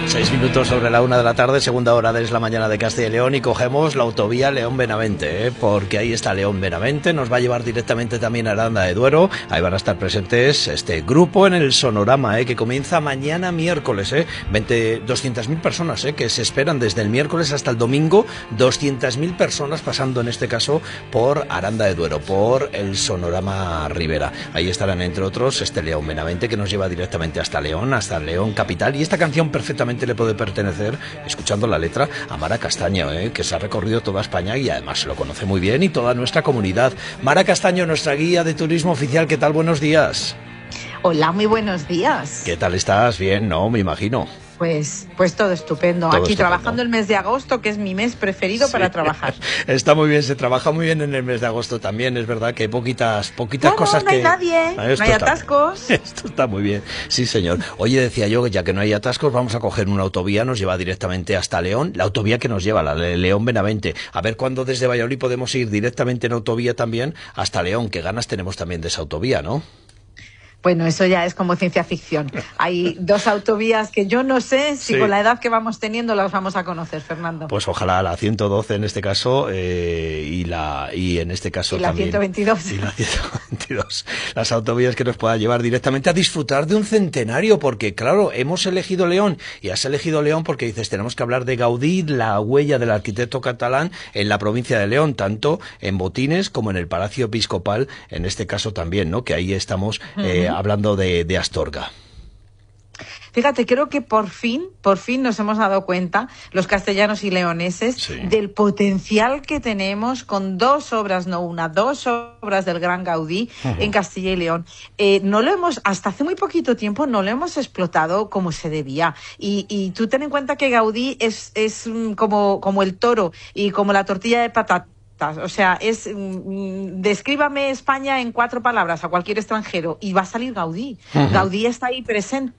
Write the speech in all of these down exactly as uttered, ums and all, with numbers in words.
Seis minutos sobre la una de la tarde, segunda hora de la mañana de Castilla y León, y cogemos la autovía León-Benavente, ¿eh? Porque ahí está León-Benavente, nos va a llevar directamente también a Aranda de Duero. Ahí van a estar presentes este grupo en el Sonorama, ¿eh? Que comienza mañana miércoles, ¿eh? doscientas mil personas, ¿eh? Que se esperan desde el miércoles hasta el domingo, doscientas mil personas pasando en este caso por Aranda de Duero, por el Sonorama Ribera. Ahí estarán entre otros este León-Benavente, que nos lleva directamente hasta León, hasta León capital, y esta canción perfectamente le puede pertenecer, escuchando la letra, a Mara Castaño, ¿eh? Que se ha recorrido toda España y además se lo conoce muy bien, y toda nuestra comunidad. Mara Castaño, nuestra guía de turismo oficial, ¿qué tal? Buenos días. Hola, muy buenos días. ¿Qué tal estás? Bien, ¿no? Me imagino. Pues, pues todo estupendo. Todo Aquí estupendo. Trabajando el mes de agosto, que es mi mes preferido sí. para trabajar. Está muy bien, se trabaja muy bien en el mes de agosto también. Es verdad que hay poquitas, poquitas no, cosas no, no que... hay nadie, Ah, no hay atascos. Está... Esto está muy bien, sí señor. Oye, decía yo que ya que no hay atascos, vamos a coger una autovía, nos lleva directamente hasta León, la autovía que nos lleva, la de León-Benavente. A ver cuándo desde Valladolid podemos ir directamente en autovía también hasta León, que ganas tenemos también de esa autovía, ¿no? Bueno, eso ya es como ciencia ficción. Hay dos autovías que yo no sé si sí. con la edad que vamos teniendo las vamos a conocer, Fernando. Pues ojalá la ciento doce en este caso eh, y la y en este caso y la también ciento veintidós. Y la ciento veintidós. Las autovías que nos puedan llevar directamente a disfrutar de un centenario, porque claro, hemos elegido León y has elegido León porque dices, tenemos que hablar de Gaudí, la huella del arquitecto catalán en la provincia de León, tanto en Botines como en el Palacio Episcopal, en este caso también, ¿no? Que ahí estamos eh, uh-huh. hablando de, de Astorga. Fíjate, creo que por fin, por fin nos hemos dado cuenta, los castellanos y leoneses, sí. del potencial que tenemos con dos obras, no una, dos obras del gran Gaudí uh-huh. en Castilla y León. Eh, no lo hemos, hasta hace muy poquito tiempo, no lo hemos explotado como se debía. Y, y tú ten en cuenta que Gaudí es, es como, como el toro y como la tortilla de patata. O sea, es mm, descríbame España en cuatro palabras a cualquier extranjero y va a salir Gaudí. Uh-huh. Gaudí está ahí presente.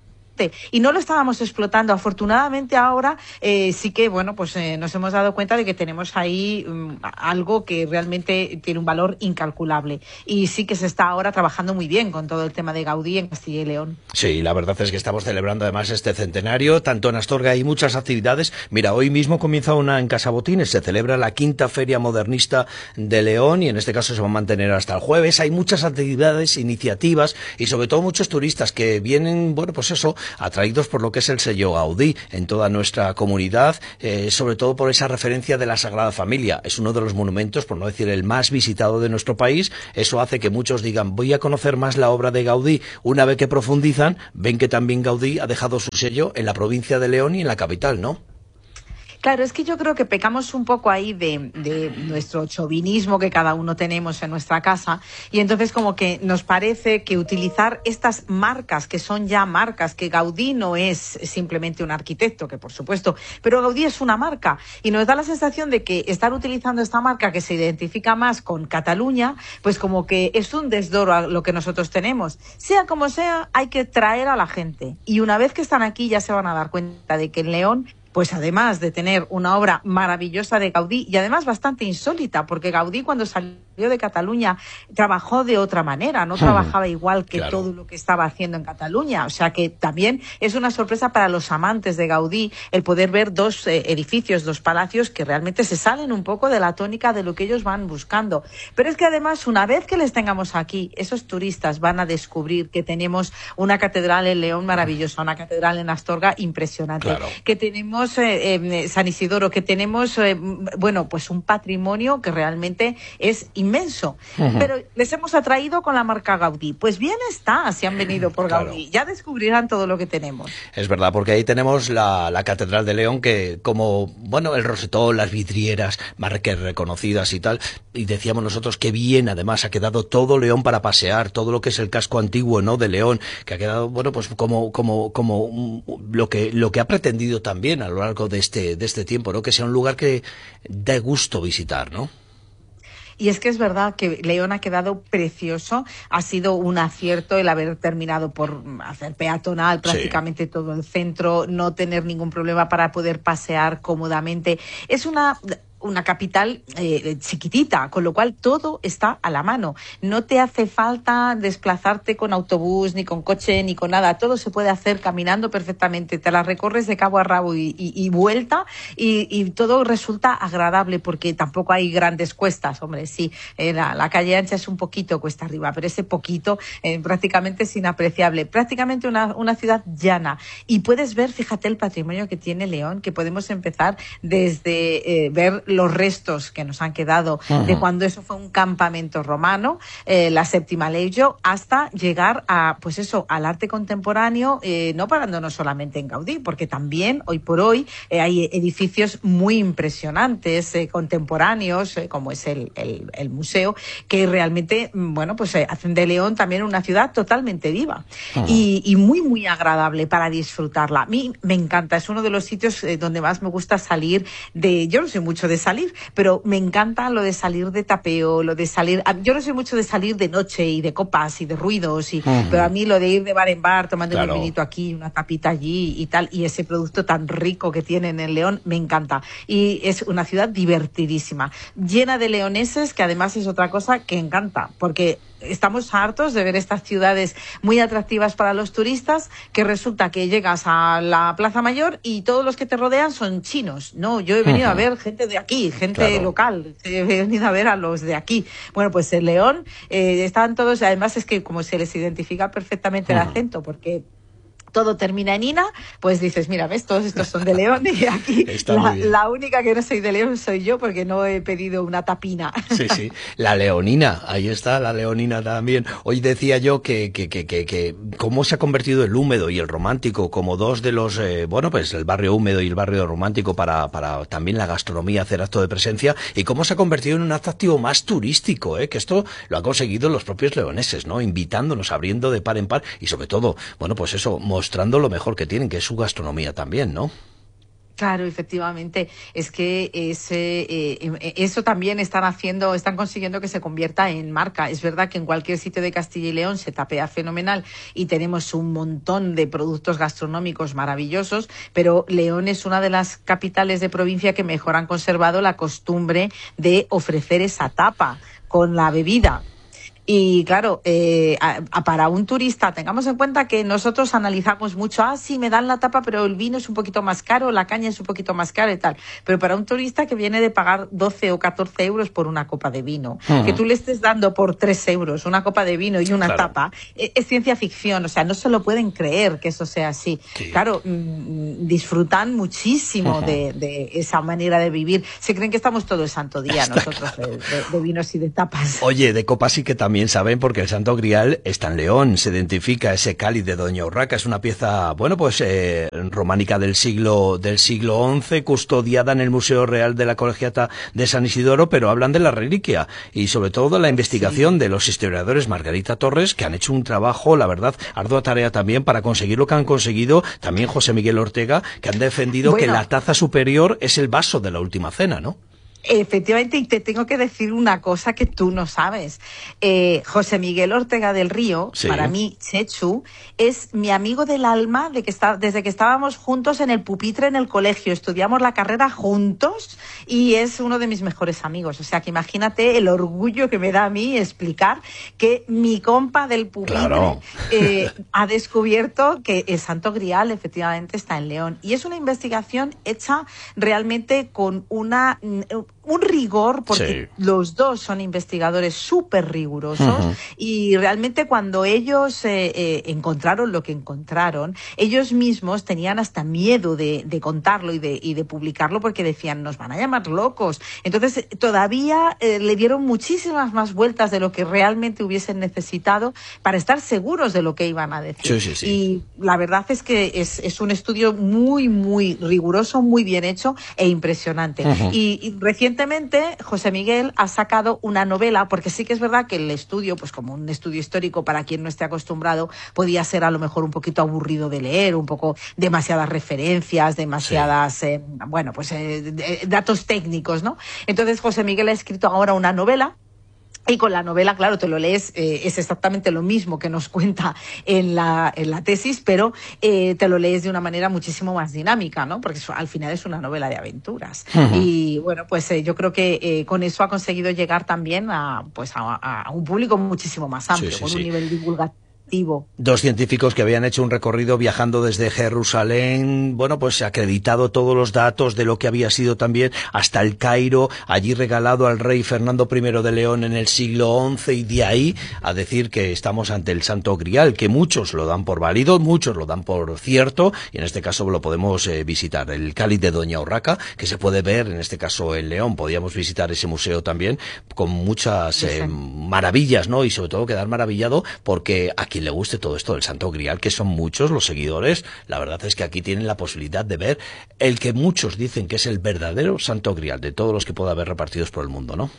Y no lo estábamos explotando. Afortunadamente ahora eh, sí que, bueno, pues eh, nos hemos dado cuenta de que tenemos ahí um, algo que realmente tiene un valor incalculable. Y sí que se está ahora trabajando muy bien con todo el tema de Gaudí en Castilla y León. Sí, la verdad es que estamos celebrando además este centenario, tanto en Astorga hay muchas actividades. Mira, hoy mismo comienza una en Casa Botines, se celebra la quinta Feria Modernista de León y en este caso se va a mantener hasta el jueves. Hay muchas actividades, iniciativas y sobre todo muchos turistas que vienen, bueno, pues eso, atraídos por lo que es el sello Gaudí en toda nuestra comunidad, eh, sobre todo por esa referencia de la Sagrada Familia. Es uno de los monumentos, por no decir el más visitado de nuestro país. Eso hace que muchos digan, voy a conocer más la obra de Gaudí. Una vez que profundizan, ven que también Gaudí ha dejado su sello en la provincia de León y en la capital, ¿no? Claro, es que yo creo que pecamos un poco ahí de, de nuestro chauvinismo que cada uno tenemos en nuestra casa y entonces como que nos parece que utilizar estas marcas, que son ya marcas, que Gaudí no es simplemente un arquitecto, que por supuesto, pero Gaudí es una marca y nos da la sensación de que estar utilizando esta marca que se identifica más con Cataluña, pues como que es un desdoro a lo que nosotros tenemos. Sea como sea, hay que traer a la gente y una vez que están aquí ya se van a dar cuenta de que en León, pues además de tener una obra maravillosa de Gaudí y además bastante insólita, porque Gaudí cuando salió de Cataluña trabajó de otra manera, no trabajaba igual que claro. todo lo que estaba haciendo en Cataluña, o sea que también es una sorpresa para los amantes de Gaudí el poder ver dos eh, edificios, dos palacios que realmente se salen un poco de la tónica de lo que ellos van buscando. Pero es que además una vez que les tengamos aquí, esos turistas van a descubrir que tenemos una catedral en León maravillosa, una catedral en Astorga impresionante, claro. que tenemos Eh, eh, San Isidoro, que tenemos, eh, bueno, pues un patrimonio que realmente es inmenso. Uh-huh. Pero les hemos atraído con la marca Gaudí. Pues bien está, si han venido por claro. Gaudí. Ya descubrirán todo lo que tenemos. Es verdad, porque ahí tenemos la, la Catedral de León, que como, bueno, el rosetón, las vidrieras, marcas reconocidas y tal, y decíamos nosotros que bien, además, ha quedado todo León para pasear, todo lo que es el casco antiguo, ¿no?, de León, que ha quedado, bueno, pues como, como, como um, lo que, lo que ha pretendido también a lo largo de este, de este tiempo, ¿no?, que sea un lugar que dé gusto visitar, ¿no? Y es que es verdad que León ha quedado precioso, ha sido un acierto el haber terminado por hacer peatonal prácticamente sí. todo el centro, no tener ningún problema para poder pasear cómodamente. Es una... una capital eh, chiquitita, con lo cual todo está a la mano. No te hace falta desplazarte con autobús, ni con coche, ni con nada. Todo se puede hacer caminando perfectamente. Te la recorres de cabo a rabo y, y, y vuelta y, y todo resulta agradable porque tampoco hay grandes cuestas. Hombre, sí, eh, la, la calle ancha es un poquito cuesta arriba, pero ese poquito eh, prácticamente es inapreciable. Prácticamente una, una ciudad llana. Y puedes ver, fíjate el patrimonio que tiene León, que podemos empezar desde eh, ver los restos que nos han quedado uh-huh. de cuando eso fue un campamento romano, eh, la séptima legio, hasta llegar a, pues eso, al arte contemporáneo, eh, no parándonos solamente en Gaudí, porque también hoy por hoy eh, hay edificios muy impresionantes, eh, contemporáneos, eh, como es el, el, el museo, que realmente, bueno, pues eh, hacen de León también una ciudad totalmente viva uh-huh. y, y muy, muy agradable para disfrutarla. A mí me encanta, es uno de los sitios eh, donde más me gusta salir de, yo no soy mucho de salir, pero me encanta lo de salir de tapeo, lo de salir, yo no soy mucho de salir de noche y de copas y de ruidos, y, uh-huh. pero a mí lo de ir de bar en bar, tomando claro. un vinito aquí, una tapita allí y tal, y ese producto tan rico que tienen en León, me encanta. Y es una ciudad divertidísima, llena de leoneses, que además es otra cosa que encanta, porque estamos hartos de ver estas ciudades muy atractivas para los turistas, que resulta que llegas a la Plaza Mayor y todos los que te rodean son chinos. No, yo he venido uh-huh. a ver gente de aquí, gente claro. local, he venido a ver a los de aquí. Bueno, pues en León eh, están todos, además es que como se les identifica perfectamente uh-huh. el acento, porque todo termina en Ina, pues dices, mira, ves, todos estos son de León y aquí la, la única que no soy de León soy yo porque no he pedido una tapina. Sí, sí, la leonina, ahí está la leonina también. Hoy decía yo que, que, que, que, que cómo se ha convertido el húmedo y el romántico como dos de los, eh, bueno, pues el barrio húmedo y el barrio romántico para, para también la gastronomía hacer acto de presencia, y cómo se ha convertido en un atractivo más turístico, eh, que esto lo han conseguido los propios leoneses, ¿no? Invitándonos, abriendo de par en par y sobre todo, bueno, pues eso, mostrando lo mejor que tienen, que es su gastronomía también, ¿no? Claro, efectivamente, es que ese, eh, eso también están haciendo, están consiguiendo que se convierta en marca. Es verdad que en cualquier sitio de Castilla y León se tapea fenomenal y tenemos un montón de productos gastronómicos maravillosos, pero León es una de las capitales de provincia que mejor han conservado la costumbre de ofrecer esa tapa con la bebida. Y claro, eh, a, a para un turista, tengamos en cuenta que nosotros analizamos mucho, ah, sí, me dan la tapa, pero el vino es un poquito más caro, la caña es un poquito más cara y tal. Pero para un turista que viene de pagar doce o catorce euros por una copa de vino, uh-huh. que tú le estés dando por tres euros una copa de vino y una claro. tapa, es, es ciencia ficción, o sea, no se lo pueden creer que eso sea así. Sí. Claro, mmm, disfrutan muchísimo uh-huh. de, de esa manera de vivir. Se creen que estamos todo el santo día Está nosotros claro. de, de, de vinos y de tapas. Oye, de copas sí que también saben, porque el Santo Grial está en León, se identifica ese cáliz de Doña Urraca, es una pieza, bueno, pues eh, románica del siglo del siglo once, custodiada en el Museo Real de la Colegiata de San Isidoro, pero hablan de la reliquia y sobre todo de la investigación sí. de los historiadores Margarita Torres, que han hecho un trabajo, la verdad, ardua tarea también para conseguir lo que han conseguido, también José Miguel Ortega, que han defendido bueno. que la taza superior es el vaso de la última cena, ¿no? Efectivamente, y te tengo que decir una cosa que tú no sabes. Eh, José Miguel Ortega del Río, sí. para mí, Chechu, es mi amigo del alma de que está, desde que estábamos juntos en el pupitre en el colegio. Estudiamos la carrera juntos y es uno de mis mejores amigos. O sea, que imagínate el orgullo que me da a mí explicar que mi compa del pupitre claro. eh, ha descubierto que el Santo Grial efectivamente está en León. Y es una investigación hecha realmente con una... un rigor, porque sí. los dos son investigadores súper rigurosos uh-huh. y realmente cuando ellos eh, eh, encontraron lo que encontraron, ellos mismos tenían hasta miedo de, de contarlo y de, y de publicarlo porque decían, nos van a llamar locos. Entonces todavía eh, le dieron muchísimas más vueltas de lo que realmente hubiesen necesitado para estar seguros de lo que iban a decir. Sí, sí, sí. Y la verdad es que es, es un estudio muy, muy riguroso, muy bien hecho e impresionante. Uh-huh. Y, y recientemente José Miguel ha sacado una novela, porque sí que es verdad que el estudio, pues como un estudio histórico para quien no esté acostumbrado, podía ser a lo mejor un poquito aburrido de leer, un poco demasiadas referencias, demasiadas, sí. eh, bueno, pues eh, datos técnicos, ¿no? Entonces José Miguel ha escrito ahora una novela Y con la novela, claro, te lo lees, eh, es exactamente lo mismo que nos cuenta en la, en la tesis, pero eh, te lo lees de una manera muchísimo más dinámica, ¿no? Porque eso, al final es una novela de aventuras. Uh-huh. Y bueno, pues eh, yo creo que eh, con eso ha conseguido llegar también a, pues a, a un público muchísimo más amplio, sí, sí, con sí. un nivel divulgativo. Dos científicos que habían hecho un recorrido viajando desde Jerusalén, bueno, pues acreditado todos los datos de lo que había sido también hasta el Cairo, allí regalado al rey Fernando primero de León en el siglo once, y de ahí a decir que estamos ante el Santo Grial, que muchos lo dan por válido, muchos lo dan por cierto, y en este caso lo podemos eh, visitar. El cáliz de Doña Urraca, que se puede ver en este caso en León, podíamos visitar ese museo también con muchas eh, maravillas, ¿no? Y sobre todo quedar maravillado porque aquí le guste todo esto del Santo Grial, que son muchos los seguidores, la verdad es que aquí tienen la posibilidad de ver el que muchos dicen que es el verdadero Santo Grial de todos los que pueda haber repartidos por el mundo, ¿no?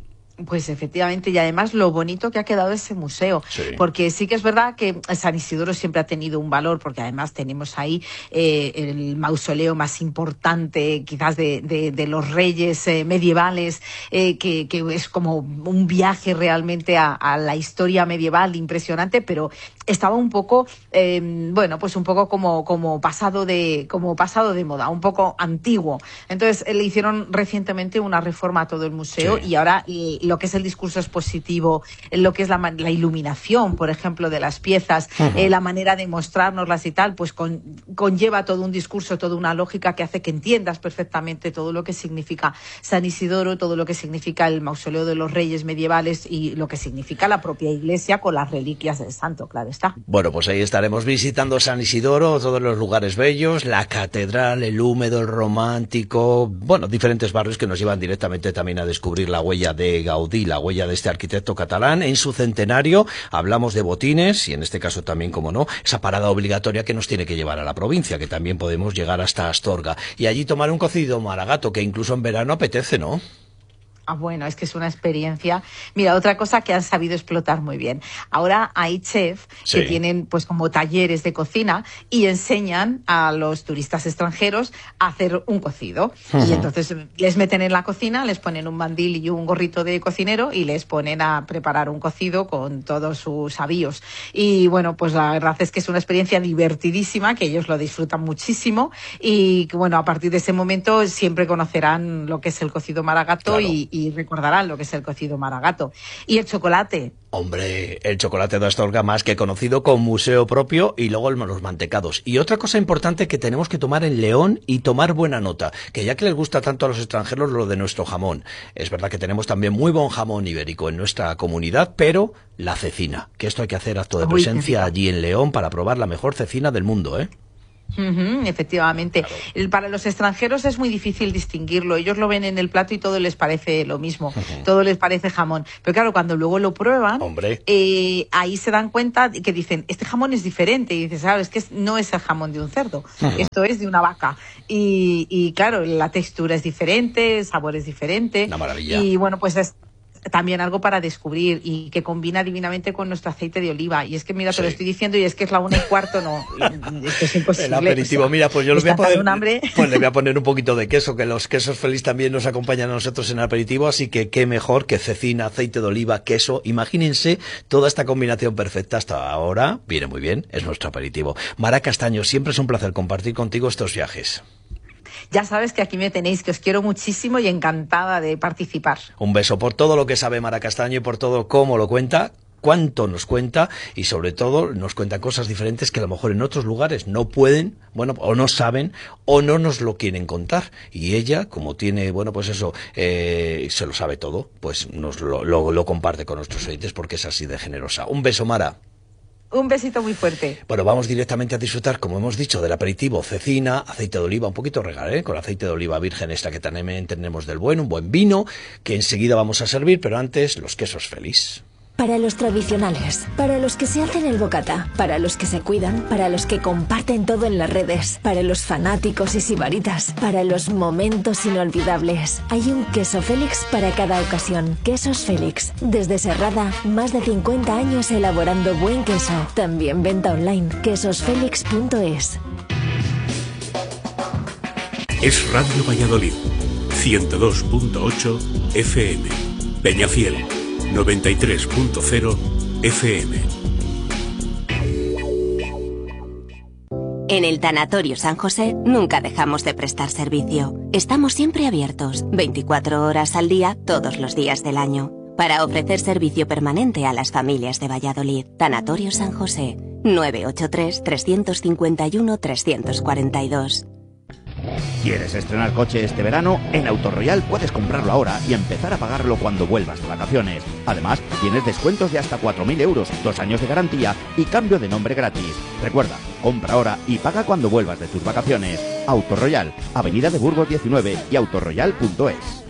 Pues efectivamente, y además lo bonito que ha quedado ese museo, sí. porque sí que es verdad que San Isidoro siempre ha tenido un valor, porque además tenemos ahí eh, el mausoleo más importante quizás de, de, de los reyes eh, medievales, eh, que, que es como un viaje realmente a, a la historia medieval impresionante, pero estaba un poco, eh, bueno, pues un poco como, como, pasado de, como pasado de moda, un poco antiguo. Entonces le hicieron recientemente una reforma a todo el museo, sí. y ahora y, lo que es el discurso expositivo, lo que es la, la iluminación, por ejemplo, de las piezas, uh-huh. eh, la manera de mostrárnoslas y tal, pues con, conlleva todo un discurso, toda una lógica que hace que entiendas perfectamente todo lo que significa San Isidoro, todo lo que significa el mausoleo de los reyes medievales y lo que significa la propia iglesia con las reliquias del santo, claro está. Bueno, pues ahí estaremos visitando San Isidoro, todos los lugares bellos, la catedral, el húmedo, el romántico, bueno, diferentes barrios que nos llevan directamente también a descubrir la huella de Gaudí, la huella de este arquitecto catalán. En su centenario hablamos de botines y en este caso también, como no, esa parada obligatoria que nos tiene que llevar a la provincia, que también podemos llegar hasta Astorga y allí tomar un cocido maragato, que incluso en verano apetece, ¿no? Ah, bueno, es que es una experiencia. Mira, otra cosa que han sabido explotar muy bien. Ahora hay chefs sí. que tienen pues como talleres de cocina y enseñan a los turistas extranjeros a hacer un cocido. Uh-huh. Y entonces les meten en la cocina, les ponen un mandil y un gorrito de cocinero y les ponen a preparar un cocido con todos sus avíos. Y bueno, pues la verdad es que es una experiencia divertidísima, que ellos lo disfrutan muchísimo y que bueno, a partir de ese momento siempre conocerán lo que es el cocido maragato, claro. y y recordarán lo que es el cocido maragato. Y el chocolate. Hombre, el chocolate de Astorga, más que conocido, con museo propio, y luego los mantecados. Y otra cosa importante que tenemos que tomar en León y tomar buena nota, que ya que les gusta tanto a los extranjeros lo de nuestro jamón, es verdad que tenemos también muy buen jamón ibérico en nuestra comunidad, pero la cecina, que esto hay que hacer acto de presencia allí en León para probar la mejor cecina del mundo, ¿eh? Uh-huh, efectivamente. Claro. Para los extranjeros es muy difícil distinguirlo. Ellos lo ven en el plato y todo les parece lo mismo. Uh-huh. Todo les parece jamón. Pero claro, cuando luego lo prueban, eh, ahí se dan cuenta que dicen, este jamón es diferente. Y dices, claro, es que no es el jamón de un cerdo. Uh-huh. Esto es de una vaca. Y, y claro, la textura es diferente, el sabor es diferente. Una maravilla. Y bueno, pues es también algo para descubrir y que combina divinamente con nuestro aceite de oliva. Y es que, mira, sí. te lo estoy diciendo y es que es la una y cuarto, no, esto es imposible. El aperitivo, o sea, mira, pues yo le voy a poner, un hambre. Pues le voy a poner un poquito de queso, que los quesos Félix también nos acompañan a nosotros en el aperitivo, así que qué mejor que cecina, aceite de oliva, queso. Imagínense toda esta combinación perfecta hasta ahora. Viene muy bien, es nuestro aperitivo. Mara Castaño, siempre es un placer compartir contigo estos viajes. Ya sabes que aquí me tenéis, que os quiero muchísimo y encantada de participar. Un beso por todo lo que sabe Mara Castaño y por todo cómo lo cuenta, cuánto nos cuenta y sobre todo nos cuenta cosas diferentes que a lo mejor en otros lugares no pueden, bueno, o no saben o no nos lo quieren contar. Y ella, como tiene, bueno, pues eso, eh, se lo sabe todo, pues nos lo, lo, lo comparte con nuestros oyentes porque es así de generosa. Un beso, Mara. Un besito muy fuerte. Bueno, vamos directamente a disfrutar, como hemos dicho, del aperitivo, cecina, aceite de oliva, un poquito regal, ¿eh? Con aceite de oliva virgen esta que también tenemos del bueno, un buen vino, que enseguida vamos a servir, pero antes los quesos Félix. Para los tradicionales, para los que se hacen el bocata, para los que se cuidan, para los que comparten todo en las redes, para los fanáticos y sibaritas, para los momentos inolvidables. Hay un queso Félix para cada ocasión. Quesos Félix. Desde Serrada, más de cincuenta años elaborando buen queso. También venta online, quesos félix punto es. Es Radio Valladolid, ciento dos punto ocho F M. Peñafiel, noventa y tres punto cero F M. En el Tanatorio San José nunca dejamos de prestar servicio. Estamos siempre abiertos, veinticuatro horas al día, todos los días del año, para ofrecer servicio permanente a las familias de Valladolid. Tanatorio San José, nueve ocho tres, tres cinco uno, tres cuatro dos. ¿Quieres estrenar coche este verano? En Autoroyal puedes comprarlo ahora y empezar a pagarlo cuando vuelvas de vacaciones. Además, tienes descuentos de hasta cuatro mil euros, dos años de garantía y cambio de nombre gratis. Recuerda, compra ahora y paga cuando vuelvas de tus vacaciones. Autoroyal, Avenida de Burgos diecinueve y autoroyal punto es.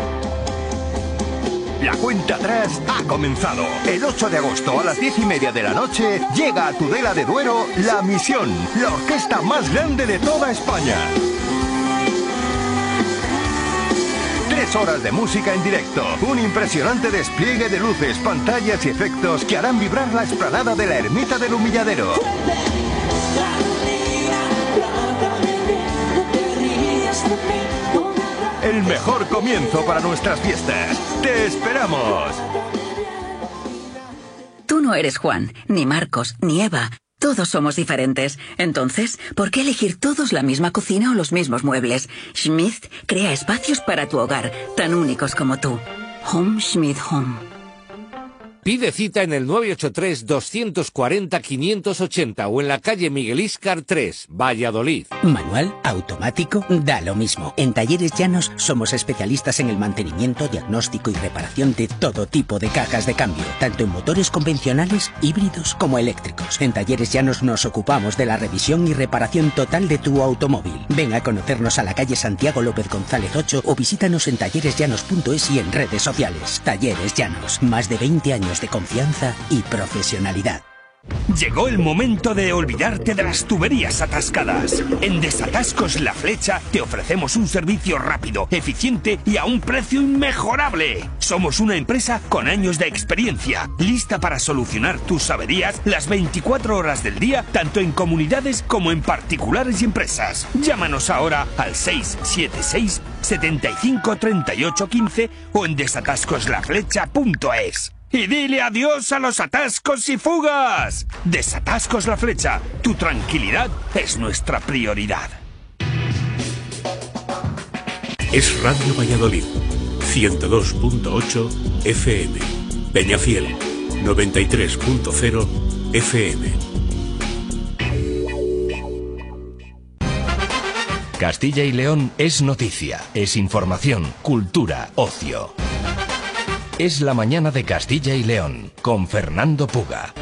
La cuenta atrás ha comenzado. El ocho de agosto a las diez y media de la noche llega a Tudela de Duero La Misión, la orquesta más grande de toda España. Tres horas de música en directo, un impresionante despliegue de luces, pantallas y efectos que harán vibrar la explanada de la Ermita del Humilladero. El mejor comienzo para nuestras fiestas. ¡Te esperamos! Tú no eres Juan, ni Marcos, ni Eva. Todos somos diferentes. Entonces, ¿por qué elegir todos la misma cocina o los mismos muebles? Schmidt crea espacios para tu hogar, tan únicos como tú. Home Schmidt Home. Pide cita en el nueve ocho tres, dos cuatro cero, cinco ocho cero o en la calle Miguel Íscar tres, Valladolid. Manual, automático, da lo mismo. En Talleres Llanos somos especialistas en el mantenimiento, diagnóstico y reparación de todo tipo de cajas de cambio, tanto en motores convencionales, híbridos como eléctricos. En Talleres Llanos nos ocupamos de la revisión y reparación total de tu automóvil. Ven a conocernos a la calle Santiago López González ocho o visítanos en talleres llanos punto es y en redes sociales. Talleres Llanos, más de veinte años de confianza y profesionalidad. Llegó el momento de olvidarte de las tuberías atascadas. En Desatascos La Flecha te ofrecemos un servicio rápido, eficiente y a un precio inmejorable. Somos una empresa con años de experiencia, lista para solucionar tus averías las veinticuatro horas del día, tanto en comunidades como en particulares y empresas. Llámanos ahora al seis siete seis, setenta y cinco, treinta y ocho, quince o en desatascos la flecha punto es. Y dile adiós a los atascos y fugas. Desatascos La Flecha. Tu tranquilidad es nuestra prioridad. Es Radio Valladolid, ciento dos punto ocho F M. Peñafiel, noventa y tres punto cero F M. Castilla y León es noticia, es información, cultura, ocio. Es la mañana de Castilla y León, con Fernando Puga.